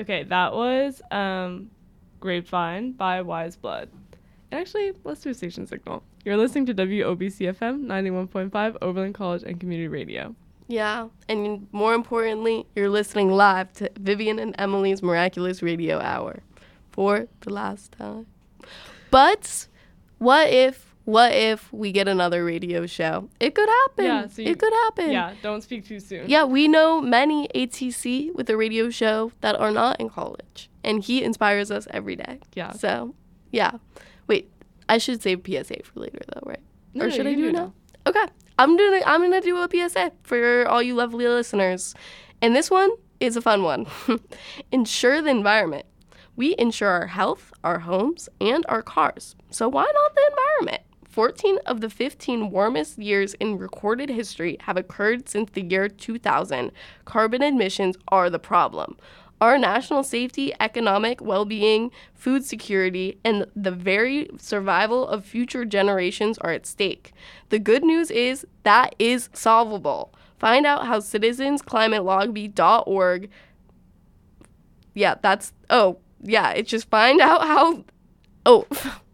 Okay, that was Grapevine by Wise Blood. And actually, let's do a station signal. You're listening to WOBC-FM 91.5 Oberlin College and Community Radio. Yeah, and more importantly, you're listening live to Vivian and Emily's Miraculous Radio Hour for the last time. But what if we get another radio show? It could happen. Yeah, it could happen. Yeah, don't speak too soon. Yeah, we know many ATC with a radio show that are not in college, and he inspires us every day. Yeah. So, yeah. Wait, I should save PSA for later, though, right? No, or should you I do do it it now? Okay, I'm gonna do a PSA for all you lovely listeners, and this one is a fun one. Insure the environment. We insure our health, our homes, and our cars. So why not the environment? 14 of the 15 warmest years in recorded history have occurred since the year 2000. Carbon emissions are the problem. Our national safety, economic well-being, food security, and the very survival of future generations are at stake. The good news is that is solvable. Find out how citizensclimatelobby.org. Yeah, it's just find out how. Oh.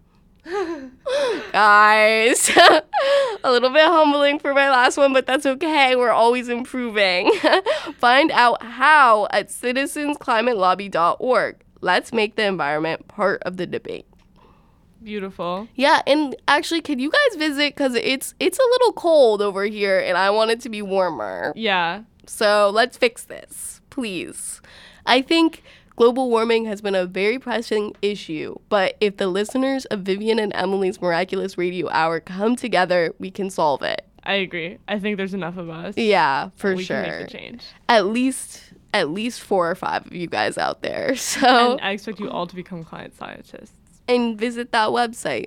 Guys, a little bit humbling for my last one, but that's okay. We're always improving. Find out how at citizensclimatelobby.org. Let's make the environment part of the debate. Beautiful. Yeah, and actually, can you guys visit? Because it's a little cold over here, and I want it to be warmer. Yeah. So let's fix this, please. I think global warming has been a very pressing issue, but if the listeners of Vivian and Emily's Miraculous Radio Hour come together, we can solve it. I agree. I think there's enough of us. Yeah, for we sure. We can make the change. At least 4 or 5 of you guys out there. So and I expect you all to become climate scientists. And visit that website.